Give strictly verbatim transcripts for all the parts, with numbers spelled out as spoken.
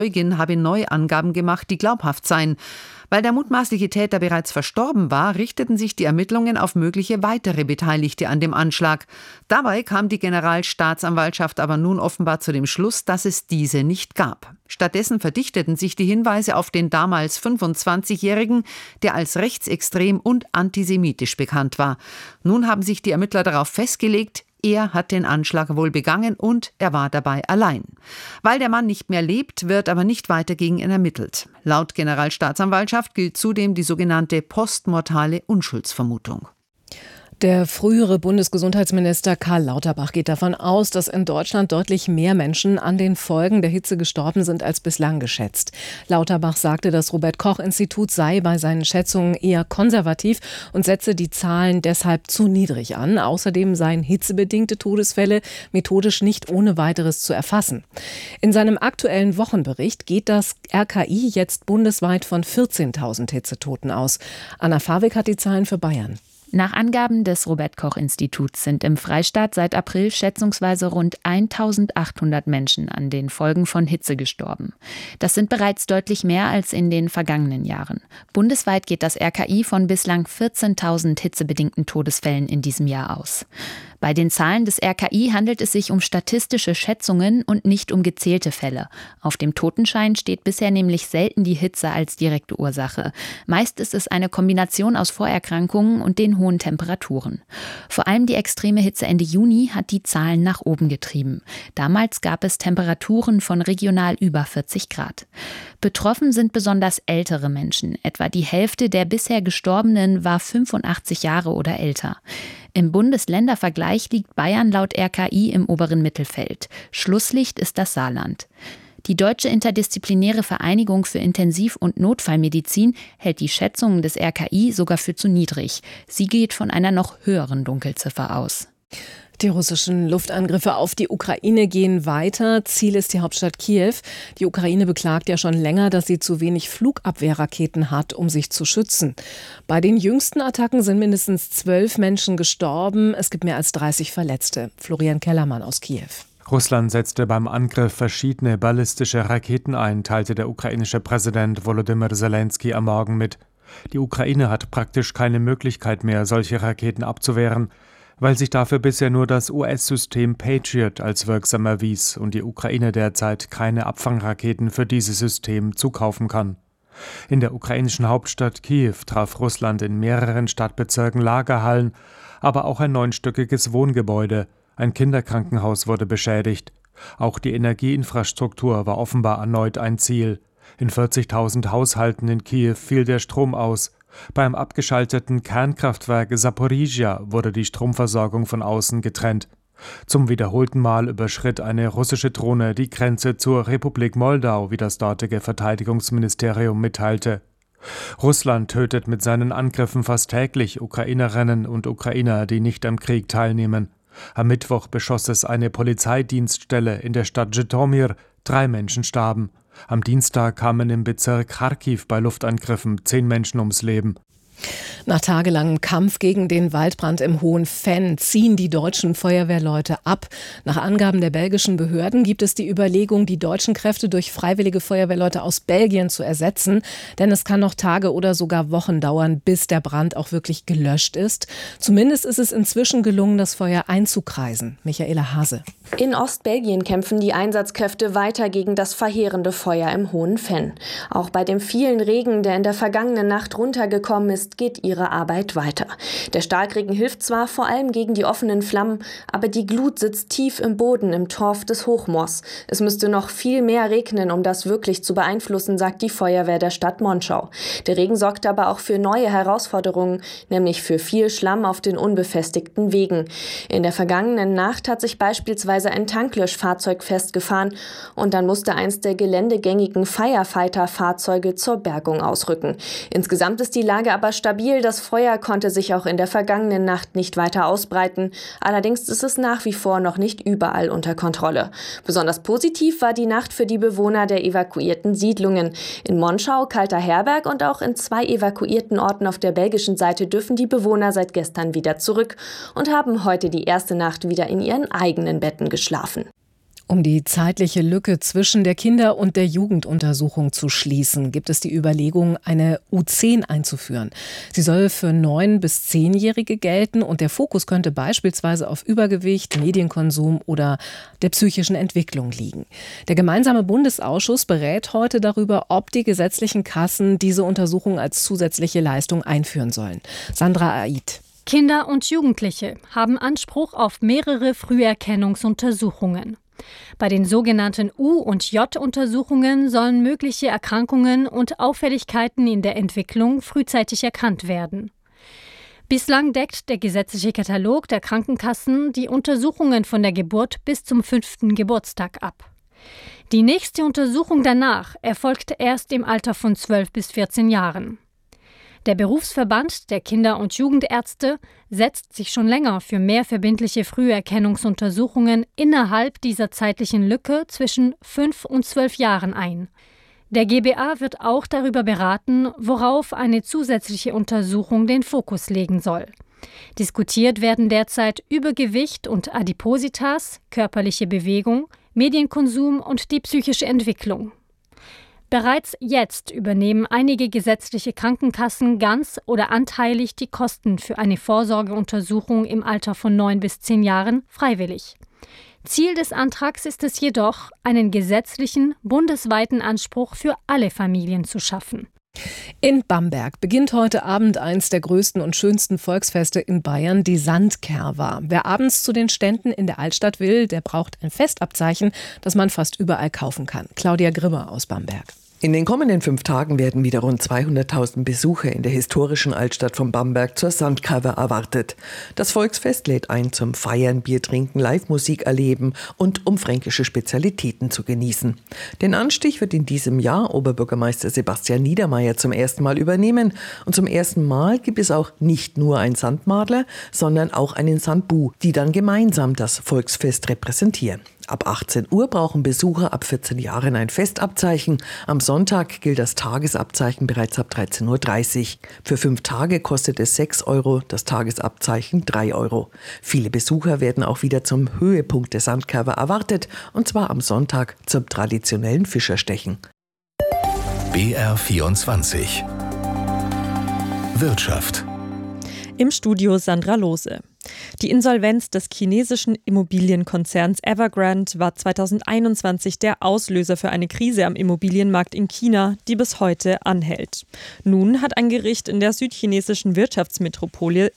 Zeugin habe neu Angaben gemacht, die glaubhaft seien. Weil der mutmaßliche Täter bereits verstorben war, richteten sich die Ermittlungen auf mögliche weitere Beteiligte an dem Anschlag. Dabei kam die Generalstaatsanwaltschaft aber nun offenbar zu dem Schluss, dass es diese nicht gab. Stattdessen verdichteten sich die Hinweise auf den damals fünfundzwanzigjährigen, der als rechtsextrem und antisemitisch bekannt war. Nun haben sich die Ermittler darauf festgelegt, er hat den Anschlag wohl begangen und er war dabei allein. Weil der Mann nicht mehr lebt, wird aber nicht weiter gegen ihn ermittelt. Laut Generalstaatsanwaltschaft gilt zudem die sogenannte postmortale Unschuldsvermutung. Der frühere Bundesgesundheitsminister Karl Lauterbach geht davon aus, dass in Deutschland deutlich mehr Menschen an den Folgen der Hitze gestorben sind als bislang geschätzt. Lauterbach sagte, das Robert-Koch-Institut sei bei seinen Schätzungen eher konservativ und setze die Zahlen deshalb zu niedrig an. Außerdem seien hitzebedingte Todesfälle methodisch nicht ohne weiteres zu erfassen. In seinem aktuellen Wochenbericht geht das R K I jetzt bundesweit von vierzehntausend Hitzetoten aus. Anna Fawig hat die Zahlen für Bayern. Nach Angaben des Robert-Koch-Instituts sind im Freistaat seit April schätzungsweise rund eintausendachthundert Menschen an den Folgen von Hitze gestorben. Das sind bereits deutlich mehr als in den vergangenen Jahren. Bundesweit geht das R K I von bislang vierzehntausend hitzebedingten Todesfällen in diesem Jahr aus. Bei den Zahlen des R K I handelt es sich um statistische Schätzungen und nicht um gezählte Fälle. Auf dem Totenschein steht bisher nämlich selten die Hitze als direkte Ursache. Meist ist es eine Kombination aus Vorerkrankungen und den hohen Temperaturen. Vor allem die extreme Hitze Ende Juni hat die Zahlen nach oben getrieben. Damals gab es Temperaturen von regional über vierzig Grad. Betroffen sind besonders ältere Menschen. Etwa die Hälfte der bisher Gestorbenen war fünfundachtzig Jahre oder älter. Im Bundesländervergleich liegt Bayern laut R K I im oberen Mittelfeld. Schlusslicht ist das Saarland. Die Deutsche Interdisziplinäre Vereinigung für Intensiv- und Notfallmedizin hält die Schätzungen des R K I sogar für zu niedrig. Sie geht von einer noch höheren Dunkelziffer aus. Die russischen Luftangriffe auf die Ukraine gehen weiter. Ziel ist die Hauptstadt Kiew. Die Ukraine beklagt ja schon länger, dass sie zu wenig Flugabwehrraketen hat, um sich zu schützen. Bei den jüngsten Attacken sind mindestens zwölf Menschen gestorben. Es gibt mehr als dreißig Verletzte. Florian Kellermann aus Kiew. Russland setzte beim Angriff verschiedene ballistische Raketen ein, teilte der ukrainische Präsident Volodymyr Zelensky am Morgen mit. Die Ukraine hat praktisch keine Möglichkeit mehr, solche Raketen abzuwehren, weil sich dafür bisher nur das U S-System Patriot als wirksam erwies und die Ukraine derzeit keine Abfangraketen für dieses System zukaufen kann. In der ukrainischen Hauptstadt Kiew traf Russland in mehreren Stadtbezirken Lagerhallen, aber auch ein neunstöckiges Wohngebäude. Ein Kinderkrankenhaus wurde beschädigt. Auch die Energieinfrastruktur war offenbar erneut ein Ziel. In vierzigtausend Haushalten in Kiew fiel der Strom aus. Beim abgeschalteten Kernkraftwerk Saporizhia wurde die Stromversorgung von außen getrennt. Zum wiederholten Mal überschritt eine russische Drohne die Grenze zur Republik Moldau, wie das dortige Verteidigungsministerium mitteilte. Russland tötet mit seinen Angriffen fast täglich Ukrainerinnen und Ukrainer, die nicht am Krieg teilnehmen. Am Mittwoch beschoss es eine Polizeidienststelle in der Stadt Zhytomyr. Drei Menschen starben. Am Dienstag kamen im Bezirk Charkiw bei Luftangriffen zehn Menschen ums Leben. Nach tagelangem Kampf gegen den Waldbrand im Hohen Venn ziehen die deutschen Feuerwehrleute ab. Nach Angaben der belgischen Behörden gibt es die Überlegung, die deutschen Kräfte durch freiwillige Feuerwehrleute aus Belgien zu ersetzen. Denn es kann noch Tage oder sogar Wochen dauern, bis der Brand auch wirklich gelöscht ist. Zumindest ist es inzwischen gelungen, das Feuer einzukreisen. Michaela Hase. In Ostbelgien kämpfen die Einsatzkräfte weiter gegen das verheerende Feuer im Hohen Venn. Auch bei dem vielen Regen, der in der vergangenen Nacht runtergekommen ist, geht ihre Arbeit weiter. Der Starkregen hilft zwar vor allem gegen die offenen Flammen, aber die Glut sitzt tief im Boden im Torf des Hochmoors. Es müsste noch viel mehr regnen, um das wirklich zu beeinflussen, sagt die Feuerwehr der Stadt Monschau. Der Regen sorgt aber auch für neue Herausforderungen, nämlich für viel Schlamm auf den unbefestigten Wegen. In der vergangenen Nacht hat sich beispielsweise ein Tanklöschfahrzeug festgefahren und dann musste eins der geländegängigen Firefighter-Fahrzeuge zur Bergung ausrücken. Insgesamt ist die Lage aber stabil. Das Feuer konnte sich auch in der vergangenen Nacht nicht weiter ausbreiten. Allerdings ist es nach wie vor noch nicht überall unter Kontrolle. Besonders positiv war die Nacht für die Bewohner der evakuierten Siedlungen. In Monschau, Kalterherberg und auch in zwei evakuierten Orten auf der belgischen Seite dürfen die Bewohner seit gestern wieder zurück und haben heute die erste Nacht wieder in ihren eigenen Betten geschlafen. Um die zeitliche Lücke zwischen der Kinder- und der Jugenduntersuchung zu schließen, gibt es die Überlegung, eine U zehn einzuführen. Sie soll für neun- bis zehnjährige gelten und der Fokus könnte beispielsweise auf Übergewicht, Medienkonsum oder der psychischen Entwicklung liegen. Der gemeinsame Bundesausschuss berät heute darüber, ob die gesetzlichen Kassen diese Untersuchung als zusätzliche Leistung einführen sollen. Sandra Aid. Kinder und Jugendliche haben Anspruch auf mehrere Früherkennungsuntersuchungen. Bei den sogenannten U- und J-Untersuchungen sollen mögliche Erkrankungen und Auffälligkeiten in der Entwicklung frühzeitig erkannt werden. Bislang deckt der gesetzliche Katalog der Krankenkassen die Untersuchungen von der Geburt bis zum fünften Geburtstag ab. Die nächste Untersuchung danach erfolgt erst im Alter von zwölf bis vierzehn Jahren. Der Berufsverband der Kinder- und Jugendärzte setzt sich schon länger für mehr verbindliche Früherkennungsuntersuchungen innerhalb dieser zeitlichen Lücke zwischen fünf und zwölf Jahren ein. Der G B A wird auch darüber beraten, worauf eine zusätzliche Untersuchung den Fokus legen soll. Diskutiert werden derzeit Übergewicht und Adipositas, körperliche Bewegung, Medienkonsum und die psychische Entwicklung. Bereits jetzt übernehmen einige gesetzliche Krankenkassen ganz oder anteilig die Kosten für eine Vorsorgeuntersuchung im Alter von neun bis zehn Jahren freiwillig. Ziel des Antrags ist es jedoch, einen gesetzlichen, bundesweiten Anspruch für alle Familien zu schaffen. In Bamberg beginnt heute Abend eins der größten und schönsten Volksfeste in Bayern, die Sandkerwa. Wer abends zu den Ständen in der Altstadt will, der braucht ein Festabzeichen, das man fast überall kaufen kann. Claudia Grimmer aus Bamberg. In den kommenden fünf Tagen werden wieder rund zweihunderttausend Besucher in der historischen Altstadt von Bamberg zur Sandkerwa erwartet. Das Volksfest lädt ein zum Feiern, Bier trinken, Live-Musik erleben und um fränkische Spezialitäten zu genießen. Den Anstich wird in diesem Jahr Oberbürgermeister Sebastian Niedermeyer zum ersten Mal übernehmen. Und zum ersten Mal gibt es auch nicht nur einen Sandmadler, sondern auch einen Sandbu, die dann gemeinsam das Volksfest repräsentieren. Ab achtzehn Uhr brauchen Besucher ab vierzehn Jahren ein Festabzeichen. Am Sonntag gilt das Tagesabzeichen bereits ab dreizehn Uhr dreißig. Für fünf Tage kostet es sechs Euro, das Tagesabzeichen drei Euro. Viele Besucher werden auch wieder zum Höhepunkt der Sandkerwa erwartet, und zwar am Sonntag zum traditionellen Fischerstechen. B R vierundzwanzig Wirtschaft. Im Studio Sandra Lohse. Die Insolvenz des chinesischen Immobilienkonzerns Evergrande war zweitausendeinundzwanzig der Auslöser für eine Krise am Immobilienmarkt in China, die bis heute anhält. Nun hat ein Gericht in der südchinesischen Wirtschaftsmetropole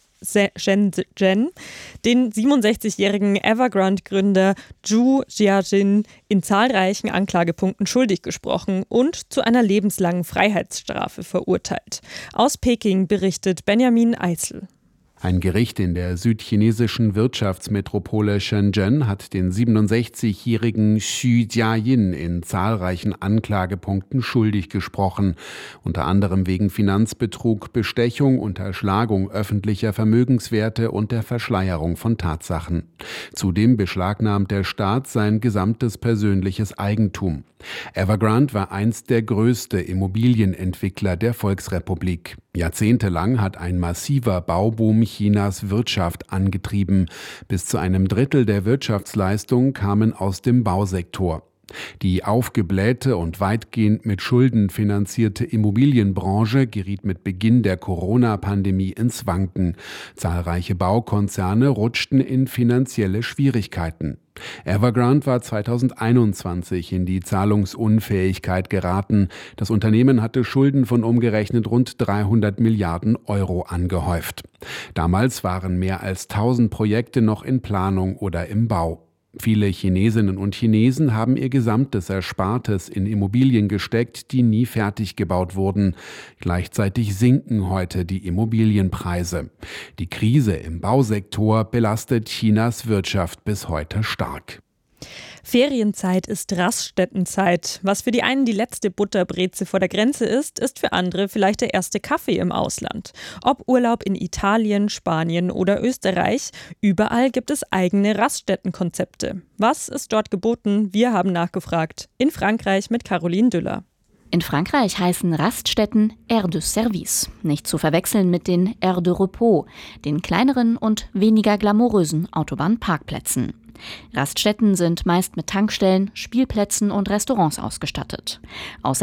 Shenzhen den siebenundsechzigjährigen Evergrande-Gründer Zhu Jiajin in zahlreichen Anklagepunkten schuldig gesprochen und zu einer lebenslangen Freiheitsstrafe verurteilt. Aus Peking berichtet Benjamin Eisel. Ein Gericht in der südchinesischen Wirtschaftsmetropole Shenzhen hat den siebenundsechzigjährigen Xu Jiayin in zahlreichen Anklagepunkten schuldig gesprochen, unter anderem wegen Finanzbetrug, Bestechung, Unterschlagung öffentlicher Vermögenswerte und der Verschleierung von Tatsachen. Zudem beschlagnahmt der Staat sein gesamtes persönliches Eigentum. Evergrande war einst der größte Immobilienentwickler der Volksrepublik. Jahrzehntelang hat ein massiver Bauboom Chinas Wirtschaft angetrieben. Bis zu einem Drittel der Wirtschaftsleistung kamen aus dem Bausektor. Die aufgeblähte und weitgehend mit Schulden finanzierte Immobilienbranche geriet mit Beginn der Corona-Pandemie ins Wanken. Zahlreiche Baukonzerne rutschten in finanzielle Schwierigkeiten. Evergrande war zweitausendeinundzwanzig in die Zahlungsunfähigkeit geraten. Das Unternehmen hatte Schulden von umgerechnet rund dreihundert Milliarden Euro angehäuft. Damals waren mehr als tausend Projekte noch in Planung oder im Bau. Viele Chinesinnen und Chinesen haben ihr gesamtes Erspartes in Immobilien gesteckt, die nie fertig gebaut wurden. Gleichzeitig sinken heute die Immobilienpreise. Die Krise im Bausektor belastet Chinas Wirtschaft bis heute stark. Ferienzeit ist Raststättenzeit. Was für die einen die letzte Butterbreze vor der Grenze ist, ist für andere vielleicht der erste Kaffee im Ausland. Ob Urlaub in Italien, Spanien oder Österreich, überall gibt es eigene Raststättenkonzepte. Was ist dort geboten? Wir haben nachgefragt. In Frankreich mit Caroline Düller. In Frankreich heißen Raststätten Aire de Service, nicht zu verwechseln mit den Aire de Repos, den kleineren und weniger glamourösen Autobahnparkplätzen. Raststätten sind meist mit Tankstellen, Spielplätzen und Restaurants ausgestattet. Außerdem